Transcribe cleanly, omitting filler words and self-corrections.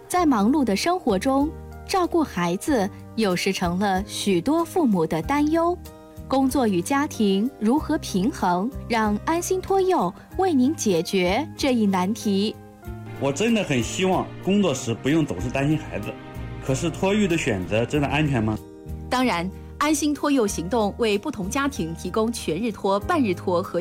在忙碌的生活中，照顾孩子有时成了许多父母的担忧。工作与家庭如何平衡？让安心托幼为您解决这一难题。 我真的很希望工作时不用总是担心孩子，可是托育的选择真的安全吗？ 当然，安心托幼行动为不同家庭提供全日托、半日托和